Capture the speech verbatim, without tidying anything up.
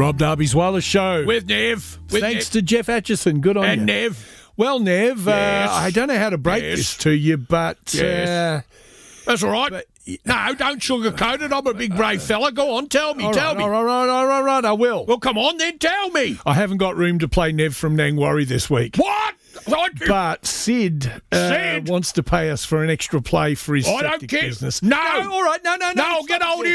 Rob Darby's Wireless Show. With Nev. With Thanks Nev. to Jeff Atchison. Good on And you. Nev. Well, Nev, Yes. uh, I don't know how to break Yes. this to you, but... Yes. Uh, That's all right. but No, don't sugarcoat it. I'm a big brave fella. Go on, tell me, all tell right, me. all right, all right, all right, all right, I will. Well, come on then, tell me. I haven't got room to play Nev from Nangwarry this week. What? What? But Sid, uh, Sid? wants to pay us for an extra play for his I don't septic care. business. No. all right, no, no, no. No, stop get it, hold of Jeff.